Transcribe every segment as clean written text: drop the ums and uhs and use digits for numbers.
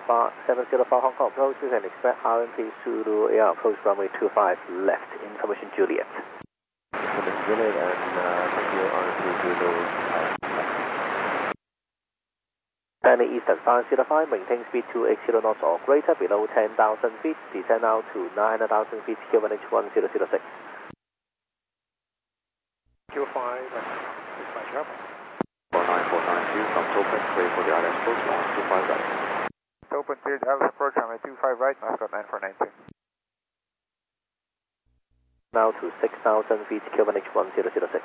705 Hong Kong approaches and expect RMP Zulu Air approach runway 25 left. Information Juliet. Juliet and thank you RMP Zulu. And Eastern 505, maintain speed 280 knots or greater below 10,000 feet. Descend now to 900,000 feet, QNH 1006. Q5, it's my job. 49492 from Topin, clear for the ILS approach on 25 right. Open cleared ILS approach runway 25 right, Mascot 9492. Now to 6,000 feet, QNH 1006.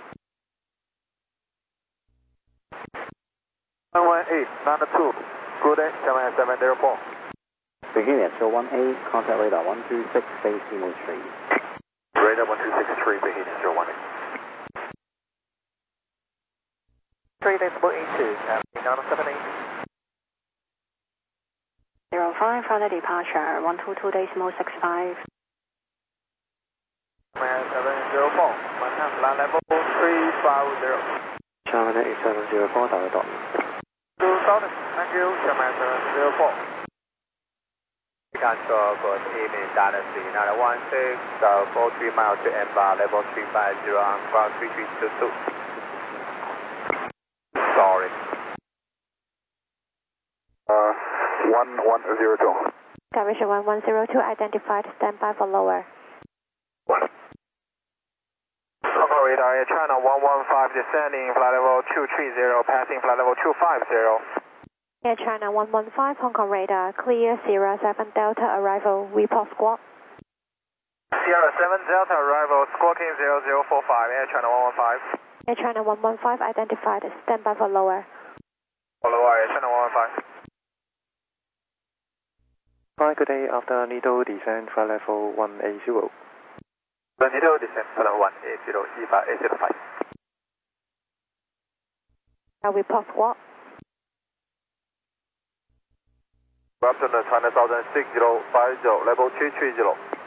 118, 92, good day, 7704. Begin at 018, contact radar 126, base Emo 3. Radar 1263, Beijing 018. 3 decimal 82, 978. 05, Friday departure, 122 decimal 65. 704, Manhattan land level 350. China 8704, direct dot. 2000, thank you, 704. Cancel, good evening, Dynasty 916, 43 miles to Embar, level 350, on ground 3322. Sorry. 1102. Direction 1102 identified, standby for lower. Local radar, Air China 115 descending, flight level 230, passing flight level 250. Air China 115, Hong Kong radar, clear, Sierra 7 Delta arrival, report squawk. Sierra 7 Delta arrival, squawking 0045, Air China 115. Air China 115 identified, standby for lower. For lower, Air China 115. Hi, good day, after Nido descent, flight level 180. Nido descent, flight level 180, EVA 805. Report squawk. Good afternoon, China 1060, 50, level 330.